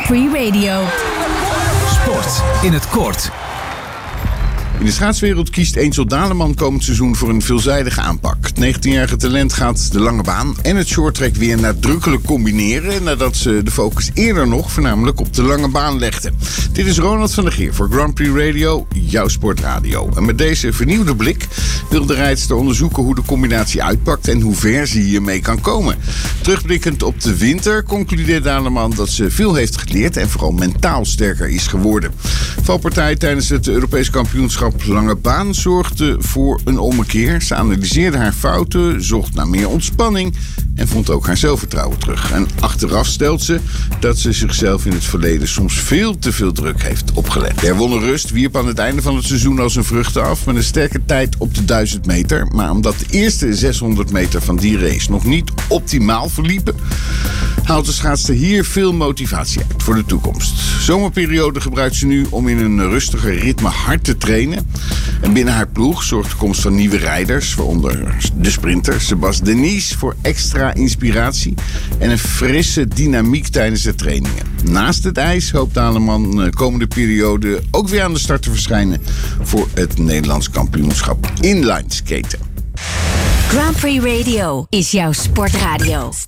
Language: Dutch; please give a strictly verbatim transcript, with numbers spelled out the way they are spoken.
Grand Prix Radio. Sport in het kort. In de schaatswereld kiest Angel Daleman komend seizoen voor een veelzijdige aanpak. Het negentienjarige talent gaat de lange baan en het shorttrack weer nadrukkelijk combineren, nadat ze de focus eerder nog voornamelijk op de lange baan legde. Dit is Ronald van der Geer voor Grand Prix Radio, jouw sportradio. En met deze vernieuwde blik wil de rijdster onderzoeken hoe de combinatie uitpakt en hoe ver ze hiermee kan komen. Terugblikkend op de winter concludeert Daleman dat ze veel heeft geleerd en vooral mentaal sterker is geworden. Valpartij tijdens het Europees kampioenschap lange baan zorgde voor een ommekeer. Ze analyseerde haar fouten, zocht naar meer ontspanning en vond ook haar zelfvertrouwen terug. En achteraf stelt ze dat ze zichzelf in het verleden soms veel te veel druk heeft opgelegd. De herwonnen rust wierp aan het einde van het seizoen al zijn vruchten af met een sterke tijd op de duizend meter. Maar omdat de eerste zeshonderd meter van die race nog niet optimaal verliepen, haalt de schaatster hier veel motivatie uit voor de toekomst. Zomerperiode gebruikt ze nu om in een rustiger ritme hard te trainen. En binnen haar ploeg zorgt de komst van nieuwe rijders, waaronder de sprinter Sebas Denies, voor extra inspiratie en een frisse dynamiek tijdens de trainingen. Naast het ijs hoopt Daleman de komende periode ook weer aan de start te verschijnen voor het Nederlands kampioenschap inline skaten. Grand Prix Radio is jouw sportradio.